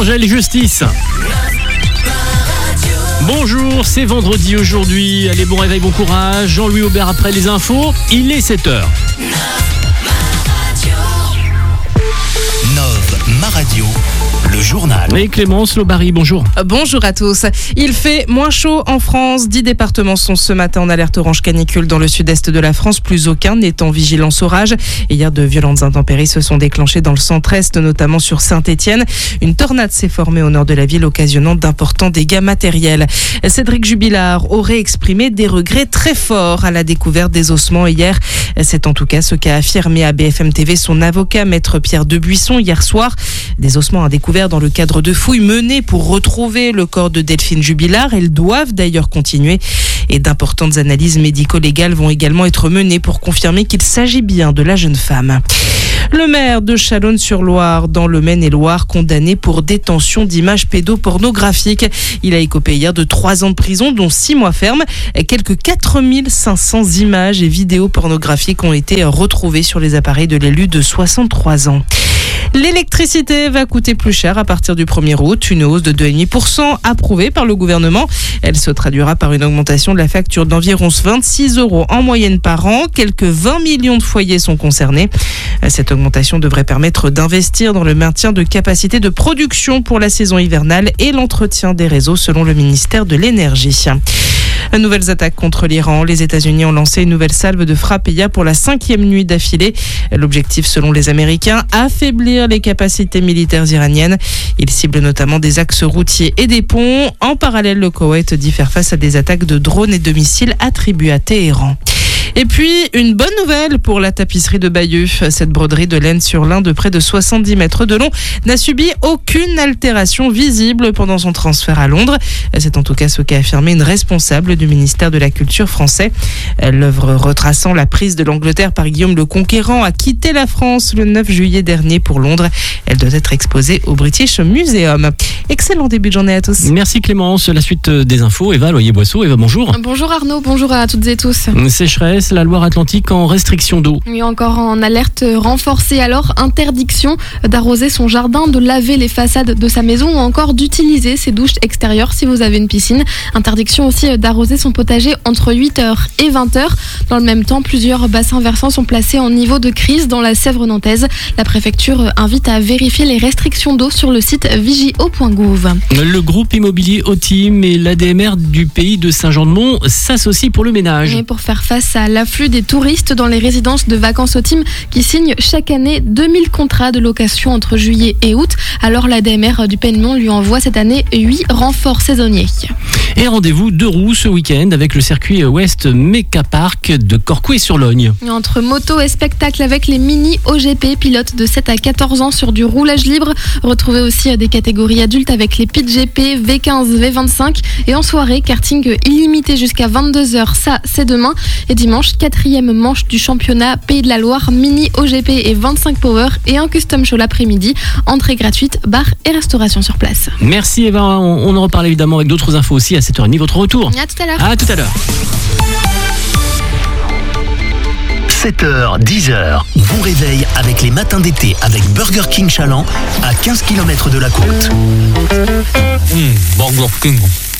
Angèle et Justice. Bonjour, c'est vendredi aujourd'hui. Allez, bon réveil, bon courage. Jean-Louis Aubert après les infos. Il est 7h. Ma radio, le journal. Et Clémence Lobary, bonjour. Bonjour à tous. Il fait moins chaud en France. 10 départements sont ce matin en alerte orange canicule dans le sud-est de la France. Plus aucun n'est en vigilance orage. Et hier, de violentes intempéries se sont déclenchées dans le centre-est, notamment sur Saint-Étienne. Une tornade s'est formée au nord de la ville, occasionnant d'importants dégâts matériels. Cédric Jubilard aurait exprimé des regrets très forts à la découverte des ossements hier. C'est en tout cas ce qu'a affirmé à BFM TV son avocat, maître Pierre Debuisson, hier soir. Des ossements à découvert dans le cadre de fouilles menées pour retrouver le corps de Delphine Jubilard. Elles doivent d'ailleurs continuer et d'importantes analyses médico-légales vont également être menées pour confirmer qu'il s'agit bien de la jeune femme. Le maire de Chalonnes-sur-Loire, dans le Maine-et-Loire, condamné pour détention d'images pédopornographiques. Il a écopé hier de 3 ans de prison, dont 6 mois ferme. Quelques 4500 images et vidéos pornographiques ont été retrouvées sur les appareils de l'élu de 63 ans. L'électricité va coûter plus cher à partir du 1er août, une hausse de 2,5% approuvée par le gouvernement. Elle se traduira par une augmentation de la facture d'environ 26 € en moyenne par an. Quelques 20 millions de foyers sont concernés. Cette augmentation devrait permettre d'investir dans le maintien de capacités de production pour la saison hivernale et l'entretien des réseaux selon le ministère de l'Énergie. Nouvelles attaques contre l'Iran. Les États-Unis ont lancé une nouvelle salve de frappes hier pour la 5e nuit d'affilée. L'objectif, selon les Américains, affaiblir les capacités militaires iraniennes. Ils ciblent notamment des axes routiers et des ponts. En parallèle, le Koweït dit faire face à des attaques de drones et de missiles attribués à Téhéran. Et puis, une bonne nouvelle pour la tapisserie de Bayeux. Cette broderie de laine sur lin de près de 70 mètres de long n'a subi aucune altération visible pendant son transfert à Londres. C'est en tout cas ce qu'a affirmé une responsable du ministère de la Culture français. L'œuvre retraçant la prise de l'Angleterre par Guillaume le Conquérant a quitté la France le 9 juillet dernier pour Londres. Elle doit être exposée au British Museum. Excellent début de journée à tous. Merci Clémence. La suite des infos, Eva Loyer-Boisseau. Eva, bonjour. Bonjour Arnaud, bonjour à toutes et tous. Sécheresse, la Loire-Atlantique en restriction d'eau. Oui, encore en alerte renforcée. Alors, interdiction d'arroser son jardin, de laver les façades de sa maison ou encore d'utiliser ses douches extérieures si vous avez une piscine. Interdiction aussi d'arroser son potager entre 8h et 20h. Dans le même temps, plusieurs bassins versants sont placés en niveau de crise dans la Sèvre nantaise. La préfecture invite à vérifier les restrictions d'eau sur le site vigio.gouv. Le groupe immobilier Otim et l'ADMR du pays de Saint-Jean-de-Mont s'associent pour le ménage. Et pour faire face à l'afflux des touristes dans les résidences de vacances Otim qui signent chaque année 2000 contrats de location entre juillet et août. Alors l'ADMR du Pays-de-Mont lui envoie cette année 8 renforts saisonniers. Et rendez-vous 2 roues ce week-end avec le circuit Ouest Meca Park de Corcouët-sur-Logne. Entre moto et spectacle avec les mini OGP pilotes de 7 à 14 ans sur du roulage libre. Retrouvez aussi des catégories adultes avec les Pit GP, V15, V25 et en soirée, karting illimité jusqu'à 22h. Ça, c'est demain. Et dimanche, 4e manche du championnat Pays de la Loire, mini OGP et 25 Power et un custom show l'après-midi. Entrée gratuite, bar et restauration sur place. Merci Eva, on en reparle évidemment avec d'autres infos aussi à 7h30. Votre retour. À tout à l'heure. À tout à l'heure. 7h, 10h, bon réveil avec les matins d'été avec Burger King Chaland à 15 km de la côte. Burger King.